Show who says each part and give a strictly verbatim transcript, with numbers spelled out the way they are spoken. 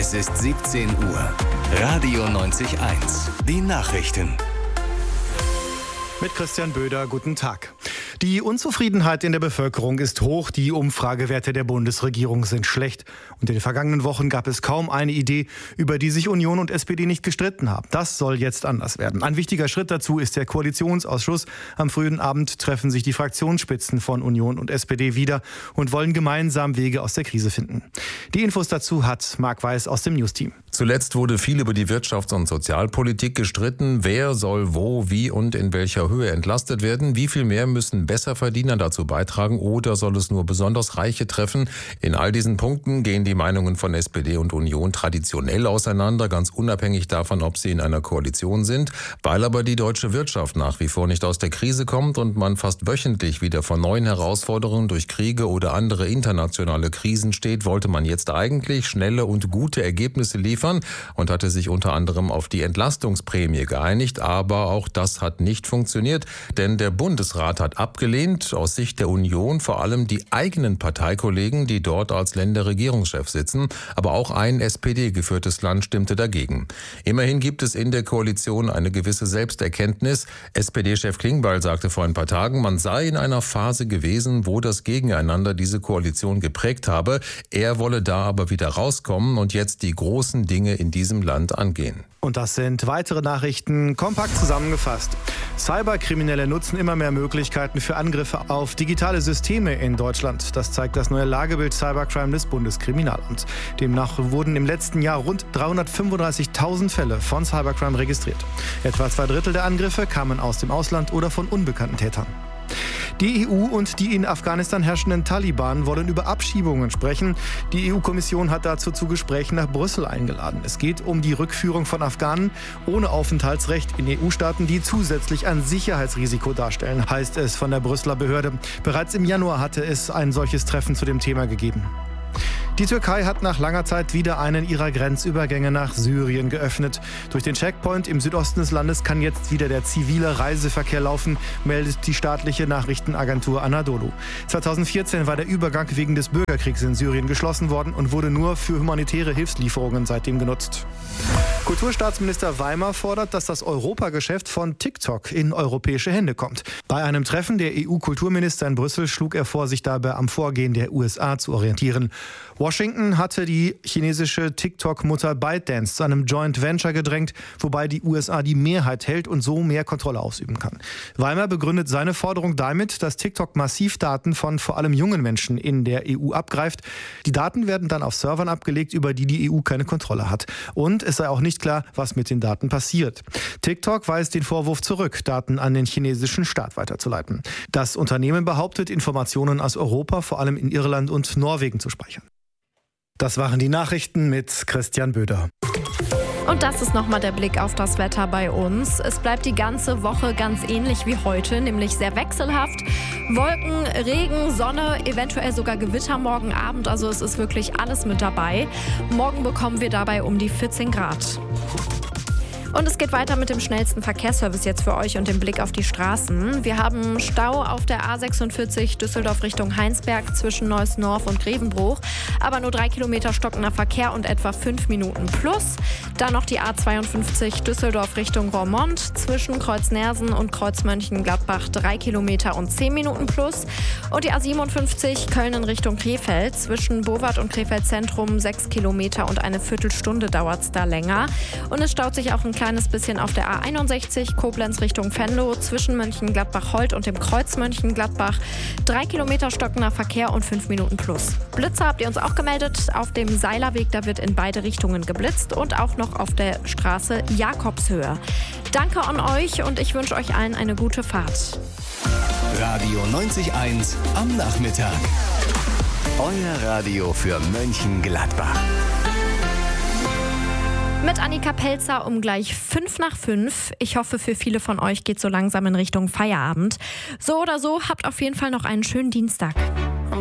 Speaker 1: Es ist siebzehn Uhr. Radio neunzig Komma eins. Die Nachrichten.
Speaker 2: Mit Christian Böder, guten Tag. Die Unzufriedenheit in der Bevölkerung ist hoch, die Umfragewerte der Bundesregierung sind schlecht. Und in den vergangenen Wochen gab es kaum eine Idee, über die sich Union und S P D nicht gestritten haben. Das soll jetzt anders werden. Ein wichtiger Schritt dazu ist der Koalitionsausschuss. Am frühen Abend treffen sich die Fraktionsspitzen von Union und S P D wieder und wollen gemeinsam Wege aus der Krise finden. Die Infos dazu hat Marc Weiß aus dem News-Team.
Speaker 3: Zuletzt wurde viel über die Wirtschafts- und Sozialpolitik gestritten. Wer soll wo, wie und in welcher Höhe entlastet werden? Wie viel mehr müssen Besserverdiener dazu beitragen oder soll es nur besonders Reiche treffen? In all diesen Punkten gehen die Meinungen von S P D und Union traditionell auseinander, ganz unabhängig davon, ob sie in einer Koalition sind. Weil aber die deutsche Wirtschaft nach wie vor nicht aus der Krise kommt und man fast wöchentlich wieder vor neuen Herausforderungen durch Kriege oder andere internationale Krisen steht, wollte man jetzt eigentlich schnelle und gute Ergebnisse liefern und hatte sich unter anderem auf die Entlastungsprämie geeinigt. Aber auch das hat nicht funktioniert, denn der Bundesrat hat abgelehnt, aus Sicht der Union vor allem die eigenen Parteikollegen, die dort als Länderregierungschef sitzen. Aber auch ein S P D-geführtes Land stimmte dagegen. Immerhin gibt es in der Koalition eine gewisse Selbsterkenntnis. S P D-Chef Klingbeil sagte vor ein paar Tagen, man sei in einer Phase gewesen, wo das Gegeneinander diese Koalition geprägt habe. Er wolle da aber wieder rauskommen und jetzt die großen Dinge in diesem Land angehen.
Speaker 2: Und das sind weitere Nachrichten, kompakt zusammengefasst. Cyberkriminelle nutzen immer mehr Möglichkeiten für Angriffe auf digitale Systeme in Deutschland. Das zeigt das neue Lagebild Cybercrime des Bundeskriminalamts. Demnach wurden im letzten Jahr rund dreihundertfünfunddreißigtausend Fälle von Cybercrime registriert. Etwa zwei Drittel der Angriffe kamen aus dem Ausland oder von unbekannten Tätern. Die E U und die in Afghanistan herrschenden Taliban wollen über Abschiebungen sprechen. Die E U-Kommission hat dazu zu Gesprächen nach Brüssel eingeladen. Es geht um die Rückführung von Afghanen ohne Aufenthaltsrecht in E U-Staaten, die zusätzlich ein Sicherheitsrisiko darstellen, heißt es von der Brüsseler Behörde. Bereits im Januar hatte es ein solches Treffen zu dem Thema gegeben. Die Türkei hat nach langer Zeit wieder einen ihrer Grenzübergänge nach Syrien geöffnet. Durch den Checkpoint im Südosten des Landes kann jetzt wieder der zivile Reiseverkehr laufen, meldet die staatliche Nachrichtenagentur Anadolu. zweitausendvierzehn war der Übergang wegen des Bürgerkriegs in Syrien geschlossen worden und wurde nur für humanitäre Hilfslieferungen seitdem genutzt. Kulturstaatsminister Weimer fordert, dass das Europageschäft von TikTok in europäische Hände kommt. Bei einem Treffen der E U-Kulturminister in Brüssel schlug er vor, sich dabei am Vorgehen der U S A zu orientieren. Washington hatte die chinesische TikTok-Mutter ByteDance zu einem Joint Venture gedrängt, wobei die U S A die Mehrheit hält und so mehr Kontrolle ausüben kann. Weimer begründet seine Forderung damit, dass TikTok massiv Daten von vor allem jungen Menschen in der E U abgreift. Die Daten werden dann auf Servern abgelegt, über die die E U keine Kontrolle hat. Und es sei auch nicht klar, was mit den Daten passiert. TikTok weist den Vorwurf zurück, Daten an den chinesischen Staat weiterzuleiten. Das Unternehmen behauptet, Informationen aus Europa, vor allem in Irland und Norwegen, zu speichern. Das waren die Nachrichten mit Christian Böder.
Speaker 4: Und das ist nochmal der Blick auf das Wetter bei uns. Es bleibt die ganze Woche ganz ähnlich wie heute, nämlich sehr wechselhaft. Wolken, Regen, Sonne, eventuell sogar Gewitter morgen Abend. Also es ist wirklich alles mit dabei. Morgen bekommen wir dabei um die vierzehn Grad. Und es geht weiter mit dem schnellsten Verkehrsservice jetzt für euch und dem Blick auf die Straßen. Wir haben Stau auf der A sechsundvierzig Düsseldorf Richtung Heinsberg zwischen Neuss-Norf und Grevenbruch. Aber nur drei Kilometer stockender Verkehr und etwa fünf Minuten plus. Dann noch die A zweiundfünfzig Düsseldorf Richtung Roermond zwischen Kreuz-Nersen und Kreuzmönchengladbach drei Kilometer und zehn Minuten plus. Und die A siebenundfünfzig Köln in Richtung Krefeld zwischen Bowart und Krefeld Zentrum sechs Kilometer und eine Viertelstunde dauert es da länger. Und es staut sich auch ein kleines bisschen auf der A einundsechzig Koblenz Richtung Venlo zwischen Mönchengladbach-Holt und dem Kreuz Mönchengladbach. Drei Kilometer stockender Verkehr und fünf Minuten plus. Blitzer habt ihr uns auch gemeldet. Auf dem Seilerweg, da wird in beide Richtungen geblitzt und auch noch auf der Straße Jakobshöhe. Danke an euch und ich wünsche euch allen eine gute Fahrt.
Speaker 1: Radio neunzig Komma eins am Nachmittag. Euer Radio für Mönchengladbach.
Speaker 4: Mit Annika Pelzer um gleich fünf nach fünf. Ich hoffe, für viele von euch geht so langsam in Richtung Feierabend. So oder so, habt auf jeden Fall noch einen schönen Dienstag.